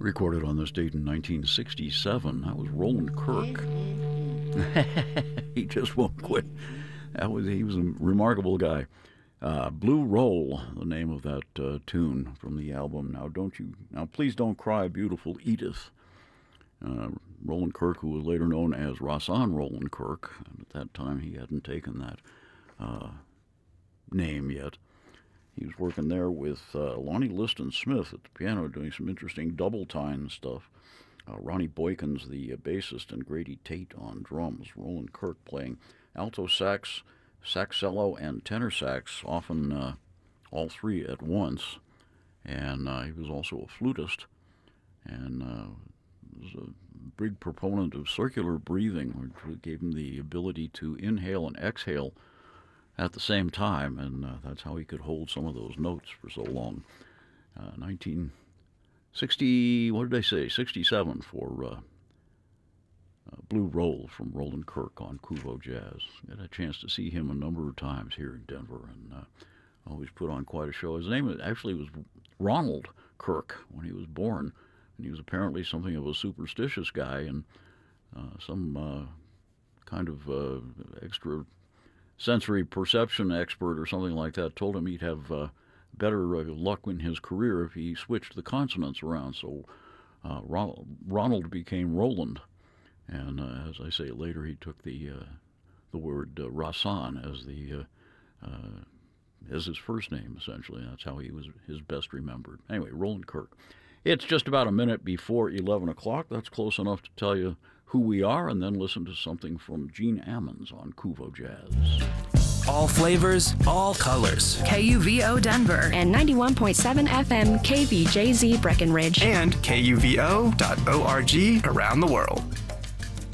Recorded on this date in 1967. That was Roland Kirk. He just won't quit. He was a remarkable guy. Blue Roll, the name of that tune from the album. Now please don't cry, beautiful Edith. Roland Kirk, who was later known as Rahsaan Roland Kirk, and at that time he hadn't taken that name yet. He was working there with Lonnie Liston Smith at the piano, doing some interesting double time stuff. Ronnie Boykins, the bassist, and Grady Tate on drums. Roland Kirk playing alto sax, saxello, and tenor sax, often all three at once. And he was also a flutist, and was a big proponent of circular breathing, which gave him the ability to inhale and exhale at the same time, and that's how he could hold some of those notes for so long. 1960, what did I say, 67 for Blue Roll from Roland Kirk on Kuvo Jazz. Got a chance to see him a number of times here in Denver, and always put on quite a show. His name actually was Ronald Kirk when he was born, and he was apparently something of a superstitious guy, and some kind of extra sensory perception expert or something like that told him he'd have better luck in his career if he switched the consonants around. So Ronald became Roland, and as I say later, he took the word Rahsaan as his first name, essentially. That's how he was his best remembered. Anyway, Roland Kirk. It's just about a minute before 11 o'clock. That's close enough to tell you who we are, and then listen to something from Gene Ammons on Kuvo Jazz. All flavors, all colors. KUVO Denver and 91.7 FM KVJZ Breckenridge. And KUVO.org around the world.